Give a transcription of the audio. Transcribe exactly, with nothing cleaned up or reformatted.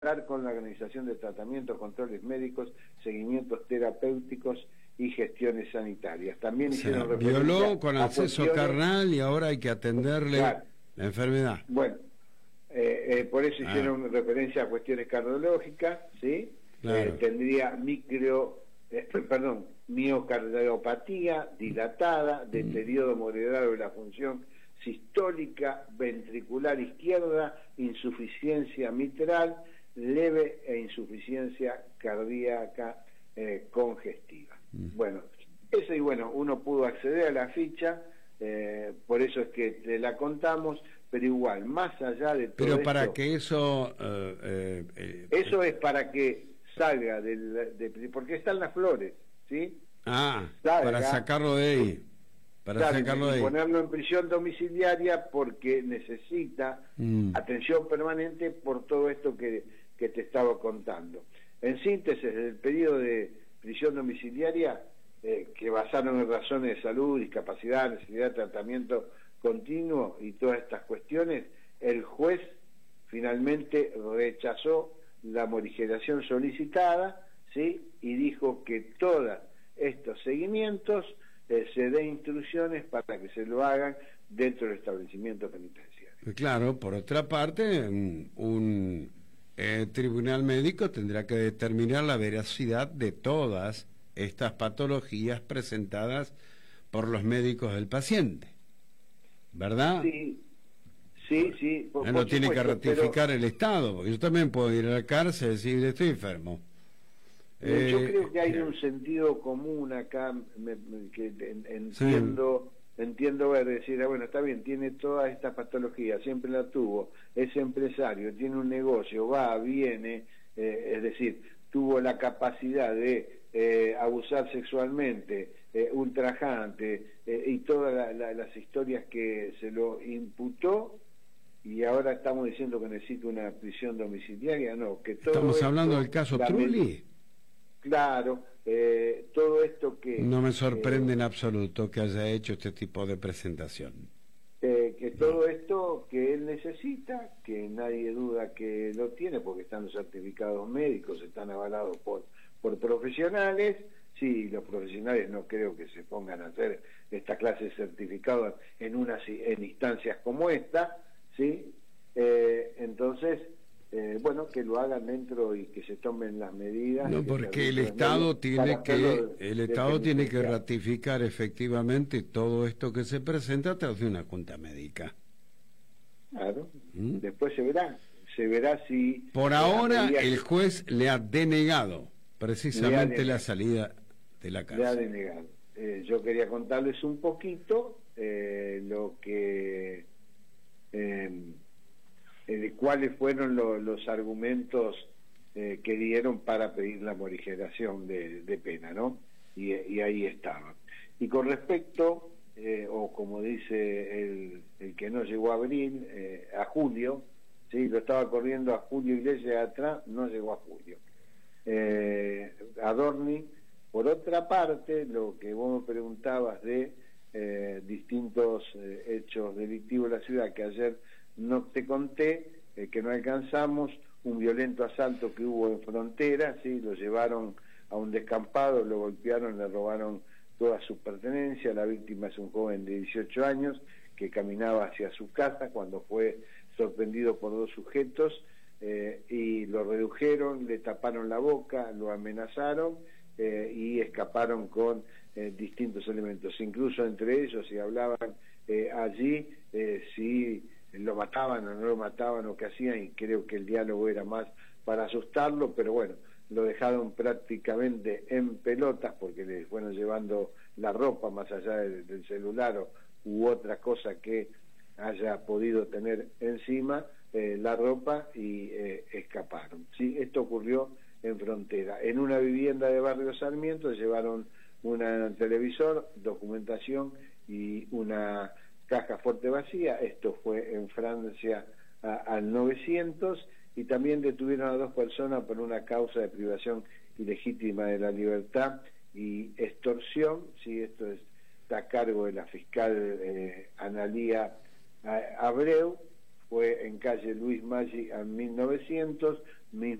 con la organización de tratamientos, controles médicos, seguimientos terapéuticos y gestiones sanitarias. También o sea, hicieron referencia violó con a acceso cuestiones... carnal y ahora hay que atenderle Claro. la enfermedad. Bueno, eh, eh, por eso Ah. hicieron referencia a cuestiones cardiológicas, ¿sí? Claro. Eh, tendría micro, eh, perdón, miocardiopatía dilatada, deterioro moderado de la función sistólica ventricular izquierda, insuficiencia mitral, leve e insuficiencia cardíaca eh, congestiva. Mm. Bueno, eso y bueno, uno pudo acceder a la ficha, eh, por eso es que te la contamos, pero igual, más allá de todo Pero para esto, que eso... Eh, eh, eh, eso es para que salga, del, de, porque están las flores, ¿sí? Ah, salga, para sacarlo de ahí. Para claro, sacarlo y de ahí. ponerlo en prisión domiciliaria porque necesita mm. atención permanente por todo esto que, que te estaba contando. En síntesis, el pedido de prisión domiciliaria, eh, que basaron en razones de salud, discapacidad, necesidad de tratamiento continuo y todas estas cuestiones, el juez finalmente rechazó la morigeración solicitada, ¿sí? Y dijo que todos estos seguimientos eh, se dé instrucciones para que se lo hagan dentro del establecimiento penitenciario. Claro, por otra parte, un, un eh, tribunal médico tendrá que determinar la veracidad de todas estas patologías presentadas por los médicos del paciente, ¿verdad? Sí. Sí, sí. Por, no por tiene supuesto, que ratificar pero... el Estado, porque yo también puedo ir a la cárcel y decir, estoy enfermo. Eh, yo eh, creo que hay un sentido común acá, me, me, que en, entiendo, sí. entiendo ver, decir, ah, bueno, está bien, tiene toda esta patología, siempre la tuvo, es empresario, tiene un negocio, va, viene, eh, es decir, tuvo la capacidad de eh, abusar sexualmente, eh, ultrajante, eh, y todas la, la, las historias que se lo imputó, y ahora estamos diciendo que necesita una prisión domiciliaria, no, que todo estamos esto, hablando del caso Trulli. Claro, eh, todo esto que... No me sorprende eh, en absoluto que haya hecho este tipo de presentación. Eh, que todo no. esto que él necesita, que nadie duda que lo tiene, porque están los certificados médicos, están avalados por, por profesionales. Sí, los profesionales no creo que se pongan a hacer esta clase de certificados en, unas, en instancias como esta, ¿sí? Eh, entonces... Eh, bueno, que lo hagan dentro y que se tomen las medidas. No, porque el Estado tiene que el Estado tiene que ratificar efectivamente todo esto que se presenta a través de una junta médica. Claro. ¿Mm? Después se verá, se verá si... Por ahora el juez le ha denegado precisamente ha denegado. la salida de la cárcel. Le ha denegado. Eh, yo quería contarles un poquito eh, lo que... Eh, Eh, cuáles fueron lo, los argumentos eh, que dieron para pedir la morigeración de, de pena, ¿no? Y, y ahí estaba. Y con respecto, eh, o como dice el, el que no llegó a abril, eh, a julio, ¿sí? Lo estaba corriendo a Julio Iglesias atrás, no llegó a julio. Eh, Adorni, por otra parte, lo que vos me preguntabas de eh, distintos eh, hechos delictivos de la ciudad que ayer no te conté, eh, que no alcanzamos, un violento asalto que hubo en Frontera, ¿sí? Lo llevaron a un descampado, lo golpearon, le robaron todas sus pertenencias. La víctima es un joven de dieciocho años que caminaba hacia su casa cuando fue sorprendido por dos sujetos eh, y lo redujeron, le taparon la boca, lo amenazaron eh, y escaparon con eh, distintos elementos, incluso entre ellos si hablaban eh, allí eh, si lo mataban o no lo mataban o qué hacían, y creo que el diálogo era más para asustarlo, pero bueno, lo dejaron prácticamente en pelotas porque le fueron llevando la ropa más allá del, del celular o, u otra cosa que haya podido tener encima, eh, la ropa, y eh, escaparon. ¿Sí? Esto ocurrió en Frontera. En una vivienda de Barrio Sarmiento llevaron un televisor, documentación y una caja fuerte vacía. Esto fue en Francia a, al novecientos, y también detuvieron a dos personas por una causa de privación ilegítima de la libertad y extorsión. Sí, esto es, está a cargo de la fiscal eh, Analía Abreu, fue en calle Luis Maggi en mil novecientos,